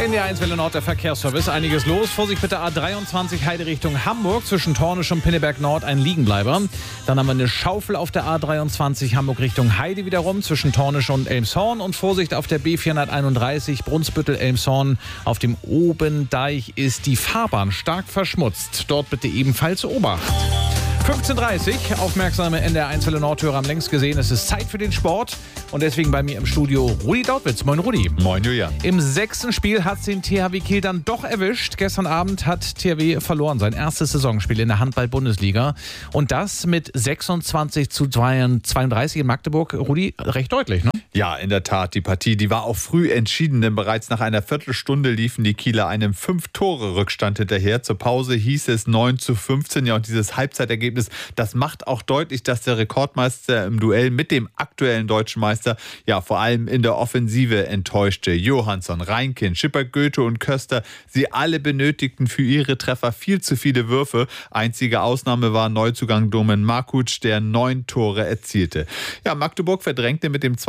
NDR 1 Welle Nord, der Verkehrsservice. Einiges los. Vorsicht bitte A23 Heide Richtung Hamburg. Zwischen Tornisch und Pinneberg Nord ein Liegenbleiber. Dann haben wir eine Schaufel auf der A23 Hamburg Richtung Heide wiederum. Zwischen Tornisch und Elmshorn. Und Vorsicht auf der B431 Brunsbüttel-Elmshorn. Auf dem Obendeich ist die Fahrbahn stark verschmutzt. Dort bitte ebenfalls Obacht. 15:30 aufmerksame NDR 1 Welle Nordhörer haben längst gesehen, es ist Zeit für den Sport. Und deswegen bei mir im Studio Rudi Dautwitz. Moin Rudi. Moin Julian. Im 6. Spiel hat es den THW Kiel dann doch erwischt. Gestern Abend hat THW verloren, sein erstes Saisonspiel in der Handball-Bundesliga. Und das mit 26:32 in Magdeburg. Rudi, recht deutlich, ne? Ja, in der Tat. Die Partie, die war auch früh entschieden, denn bereits nach einer Viertelstunde liefen die Kieler einem 5-Tore-Rückstand hinterher. Zur Pause hieß es 9:15. Ja, und dieses Halbzeitergebnis, das macht auch deutlich, dass der Rekordmeister im Duell mit dem aktuellen deutschen Meister ja vor allem in der Offensive enttäuschte. Johansson, Reinkind, Schipper, Goethe und Köster, sie alle benötigten für ihre Treffer viel zu viele Würfe. Einzige Ausnahme war Neuzugang Domen Markuc, der 9 Tore erzielte. Ja, Magdeburg verdrängte mit dem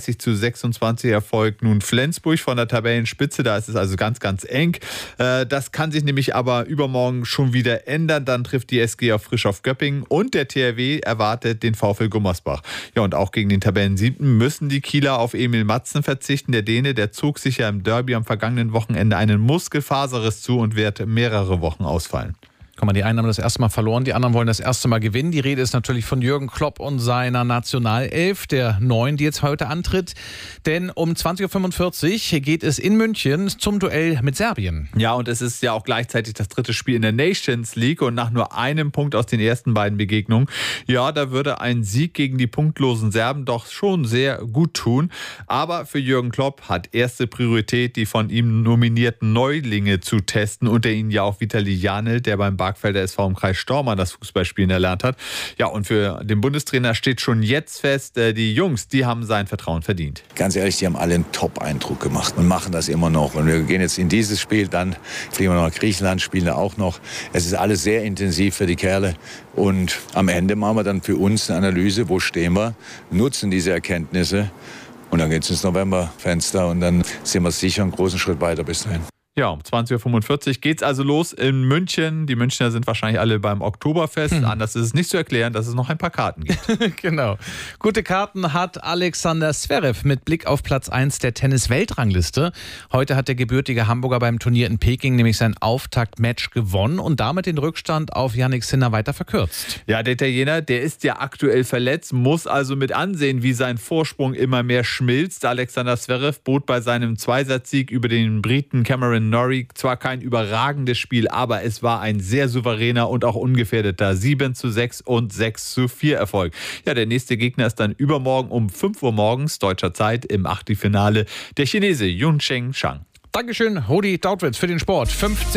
32:26 Erfolg nun Flensburg von der Tabellenspitze. Da ist es also ganz, ganz eng. Das kann sich nämlich aber übermorgen schon wieder ändern. Dann trifft die SG auf Frisch auf Göppingen und der THW erwartet den VfL Gummersbach. Ja, und auch gegen den Tabellen-7. müssen die Kieler auf Emil Matzen verzichten. Der Däne, der zog sich ja im Derby am vergangenen Wochenende einen Muskelfaserriss zu und wird mehrere Wochen ausfallen. Guck mal, die einen haben das erste Mal verloren, die anderen wollen das erste Mal gewinnen. Die Rede ist natürlich von Jürgen Klopp und seiner Nationalelf, der Neuen, die jetzt heute antritt. Denn um 20:45 Uhr geht es in München zum Duell mit Serbien. Ja, und es ist ja auch gleichzeitig das dritte Spiel in der Nations League und nach nur einem Punkt aus den ersten beiden Begegnungen. Ja, da würde ein Sieg gegen die punktlosen Serben doch schon sehr gut tun. Aber für Jürgen Klopp hat erste Priorität, die von ihm nominierten Neulinge zu testen. Unter ihnen ja auch Vitali Janel, der beim Barkfelder SV im Kreis Stormann das Fußballspielen erlernt hat. Ja, und für den Bundestrainer steht schon jetzt fest, die Jungs, die haben sein Vertrauen verdient. Ganz ehrlich, die haben alle einen Top-Eindruck gemacht und machen das immer noch. Und wir gehen jetzt in dieses Spiel, dann fliegen wir noch nach Griechenland, spielen da auch noch. Es ist alles sehr intensiv für die Kerle. Und am Ende machen wir dann für uns eine Analyse, wo stehen wir, nutzen diese Erkenntnisse. Und dann geht es ins Novemberfenster und dann sind wir sicher einen großen Schritt weiter bis dahin. Ja, um 20:45 Uhr geht's also los in München. Die Münchner sind wahrscheinlich alle beim Oktoberfest. Anders ist es nicht zu erklären, dass es noch ein paar Karten gibt. Genau. Gute Karten hat Alexander Zverev mit Blick auf Platz 1 der Tennis-Weltrangliste. Heute hat der gebürtige Hamburger beim Turnier in Peking nämlich sein Auftaktmatch gewonnen und damit den Rückstand auf Jannik Sinner weiter verkürzt. Ja, der Italiener, der ist ja aktuell verletzt, muss also mit ansehen, wie sein Vorsprung immer mehr schmilzt. Alexander Zverev bot bei seinem Zweisatzsieg über den Briten Cameron Norrie zwar kein überragendes Spiel, aber es war ein sehr souveräner und auch ungefährdeter 7:6 und 6:4 Erfolg. Ja, der nächste Gegner ist dann übermorgen um 5 Uhr morgens deutscher Zeit im Achtelfinale der Chinese Yuncheng Chang. Dankeschön, Rudi Dautwitz für den Sport.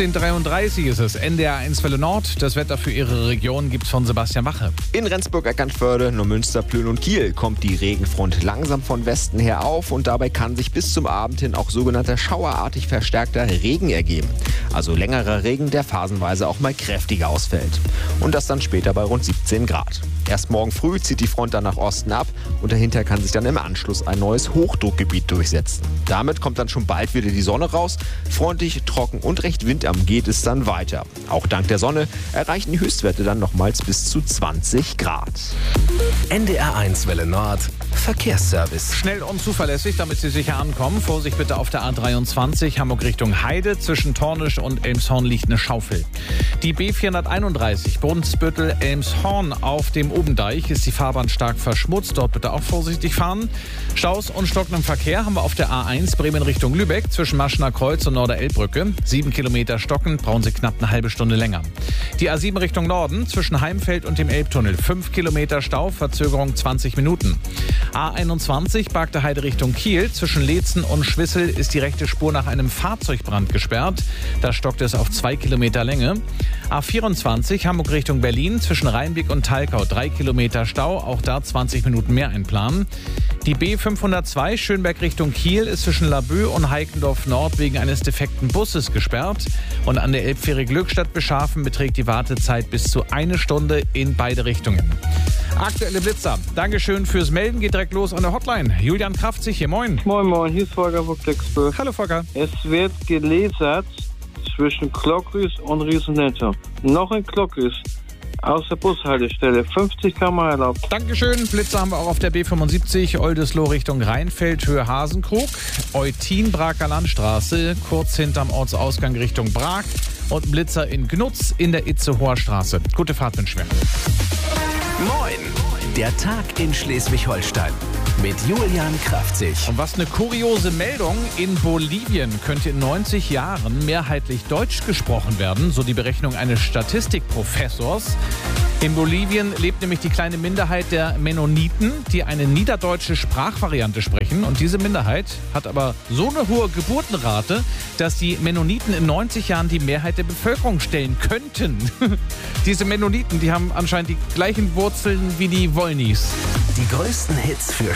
15:33 ist es, NDR 1 Welle Nord. Das Wetter für Ihre Region gibt's von Sebastian Wache. In Rendsburg-Eckernförde, Neumünster, Plön und Kiel kommt die Regenfront langsam von Westen her auf und dabei kann sich bis zum Abend hin auch sogenannter schauerartig verstärkter Regen ergeben. Also längerer Regen, der phasenweise auch mal kräftiger ausfällt. Und das dann später bei rund 17 Grad. Erst morgen früh zieht die Front dann nach Osten ab und dahinter kann sich dann im Anschluss ein neues Hochdruckgebiet durchsetzen. Damit kommt dann schon bald wieder die Sonne raus. Freundlich, trocken und recht windarm geht es dann weiter. Auch dank der Sonne erreichen die Höchstwerte dann nochmals bis zu 20 Grad. NDR 1 Welle Nord, Verkehrsservice. Schnell und zuverlässig, damit Sie sicher ankommen. Vorsicht bitte auf der A23 Hamburg Richtung Heide. Zwischen Tornisch und Elmshorn liegt eine Schaufel. Die B431 Brunsbüttel-Elmshorn auf dem Obendeich ist die Fahrbahn stark verschmutzt. Dort bitte auch vorsichtig fahren. Staus und stockenden Verkehr haben wir auf der A1 Bremen Richtung Lübeck zwischen Maschener Kreuz und Norder-Elbbrücke. 7 Kilometer stockend, brauchen Sie knapp eine halbe Stunde länger. Die A7 Richtung Norden zwischen Heimfeld und dem Elbtunnel. 5 Kilometer Stau, Verzögerung 20 Minuten. A21 Barkte Heide Richtung Kiel. Zwischen Leetzen und Schwissel ist die rechte Spur nach einem Fahrzeugbrand gesperrt. Da stockt es auf 2 Kilometer Länge. A24 Hamburg Richtung Berlin. Zwischen Rheinbeck und Talkau 3 Kilometer Stau. Auch da 20 Minuten mehr einplanen. Die B502 Schönberg Richtung Kiel ist zwischen Laboe und Heikendorf Nord wegen eines defekten Busses gesperrt. Und an der Elbfähre Glückstadt Beschafen beträgt die Wartezeit bis zu 1 Stunde in beide Richtungen. Aktuelle Blitzer. Dankeschön fürs Melden. Geht direkt los an der Hotline. Julian Kraftzig hier. Moin. Moin, moin. Hier ist Volker Wuchtlexburg. Hallo Volker. Es wird gelasert zwischen Glockrüß und Riesenetto. Noch ein Glockrüß. Aus der Bushaltestelle. 50 km erlaubt. Dankeschön. Blitzer haben wir auch auf der B75. Oldesloe Richtung Rheinfeld, Höhe Hasenkrug. Eutin-Braker Landstraße, kurz hinterm Ortsausgang Richtung Brag. Und Blitzer in Gnutz in der Itzehoer Straße. Gute Fahrt wünschen wir. Moin! Der Tag in Schleswig-Holstein mit Julian Kraftzig. Und was eine kuriose Meldung. In Bolivien könnte in 90 Jahren mehrheitlich Deutsch gesprochen werden, so die Berechnung eines Statistikprofessors. In Bolivien lebt nämlich die kleine Minderheit der Mennoniten, die eine niederdeutsche Sprachvariante sprechen. Und diese Minderheit hat aber so eine hohe Geburtenrate, dass die Mennoniten in 90 Jahren die Mehrheit der Bevölkerung stellen könnten. Diese Mennoniten, die haben anscheinend die gleichen Wurzeln wie die Wollnis. Die größten Hits für